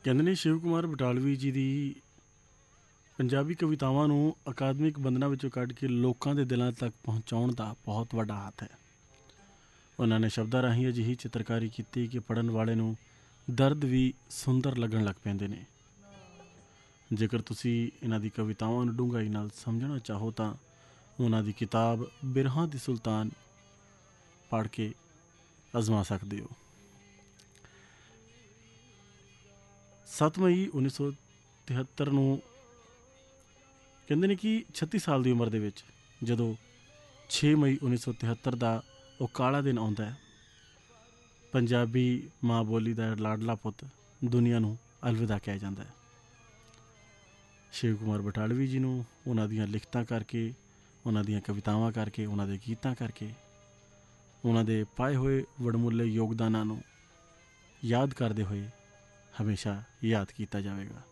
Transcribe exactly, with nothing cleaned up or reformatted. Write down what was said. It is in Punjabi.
ਕਹਿੰਦੇ ਨੇ ਸ਼ਿਵ ਕੁਮਾਰ ਬਟਾਲਵੀ ਜੀ ਦੀ ਪੰਜਾਬੀ ਕਵਿਤਾਵਾਂ ਨੂੰ ਅਕਾਦਮਿਕ ਬੰਧਨਾਂ ਵਿੱਚੋਂ ਕੱਢ ਕੇ ਲੋਕਾਂ ਦੇ ਦਿਲਾਂ ਤੱਕ ਪਹੁੰਚਾਉਣ ਦਾ ਬਹੁਤ ਵੱਡਾ ਹੱਥ ਹੈ। ਉਹਨਾਂ ਨੇ ਸ਼ਬਦਾਂ ਰਾਹੀਂ ਅਜਿਹੀ ਚਿੱਤਰਕਾਰੀ ਕੀਤੀ ਕਿ ਪੜ੍ਹਨ ਵਾਲੇ ਨੂੰ ਦਰਦ ਵੀ ਸੁੰਦਰ ਲੱਗਣ ਲੱਗ ਪੈਂਦੇ ਨੇ। ਜੇਕਰ ਤੁਸੀਂ ਇਹਨਾਂ ਦੀ ਕਵਿਤਾਵਾਂ ਨੂੰ ਡੂੰਘਾਈ ਨਾਲ ਸਮਝਣਾ ਚਾਹੋ ਤਾਂ ਉਹਨਾਂ ਦੀ ਕਿਤਾਬ ਬਿਰਹਾਂ ਦੀ ਸੁਲਤਾਨ ਪੜ੍ਹ ਕੇ ਅਜ਼ਮਾ ਸਕਦੇ ਹੋ। ਸੱਤ ਮਈ ਉੱਨੀ ਸੌ ਤਿਹੱਤਰ ਨੂੰ ਕਹਿੰਦੇ ਨੇ ਕਿ ਛੱਤੀ ਸਾਲ ਦੀ ਉਮਰ ਦੇ ਵਿੱਚ ਜਦੋਂ ਛੇ ਮਈ ਉੱਨੀ ਸੌ ਤਿਹੱਤਰ ਦਾ ਉਹ ਕਾਲਾ ਦਿਨ ਆਉਂਦਾ ਹੈ, ਪੰਜਾਬੀ ਮਾਂ ਬੋਲੀ ਦਾ ਲਾਡਲਾ ਪੁੱਤ ਦੁਨੀਆ ਨੂੰ ਅਲਵਿਦਾ ਕਿਹਾ ਜਾਂਦਾ ਹੈ। ਸ਼ਿਵ ਕੁਮਾਰ ਬਟਾਲਵੀ ਜੀ ਨੂੰ ਉਹਨਾਂ ਦੀਆਂ ਲਿਖਤਾਂ ਕਰਕੇ, ਉਹਨਾਂ ਦੀਆਂ ਕਵਿਤਾਵਾਂ ਕਰਕੇ, ਉਹਨਾਂ ਦੇ ਗੀਤਾਂ ਕਰਕੇ, ਉਹਨਾਂ ਦੇ ਪਾਏ ਹੋਏ ਵਡਮੁੱਲੇ ਯੋਗਦਾਨਾਂ ਨੂੰ ਯਾਦ ਕਰਦੇ ਹੋਏ ਹਮੇਸ਼ਾ ਯਾਦ ਕੀਤਾ ਜਾਵੇਗਾ।